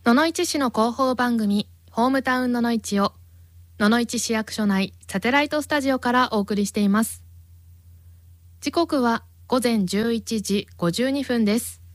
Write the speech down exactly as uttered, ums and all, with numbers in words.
野々市市の広報番組ホームタウン野々市を野々市市役所内サテライトスタジオからお送りしています。時刻はごぜんじゅういちじごじゅうにふんです。